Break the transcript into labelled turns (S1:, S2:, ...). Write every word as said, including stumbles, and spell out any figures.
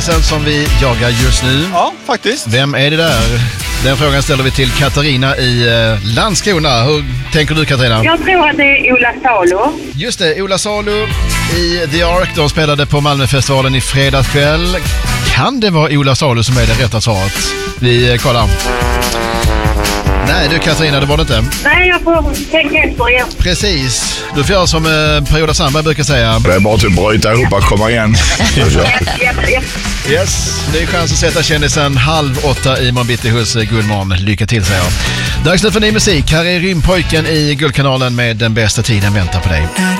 S1: Sen som vi jagar just nu.
S2: Ja, faktiskt.
S1: Vem är det där? Den frågan ställer vi till Katarina i eh, Landskrona. Hur tänker du, Katarina?
S3: Jag tror att det är Ola Salo.
S1: Just det, Ola Salo i The Ark. De spelade på Malmöfestivalen i fredags kväll. Kan det vara Ola Salo som är det rätta svaret? Vi eh, kollar. Nej, du Katarina, det var det inte.
S3: Nej, jag får tänka efter igen.
S1: Precis. Du får göra som eh, Perioda Sandberg brukar säga.
S4: Det är bara till att bryta ihop och komma igen.
S3: Yes, yes, yes.
S1: Yes, ny chans att sätta kändisen halv åtta i morgon bitti hos Guldmorgon. Lycka till, säger jag. Dags nu för ny musik. Här är Rymdpojken i Guldkanalen med Den bästa tiden väntar på dig.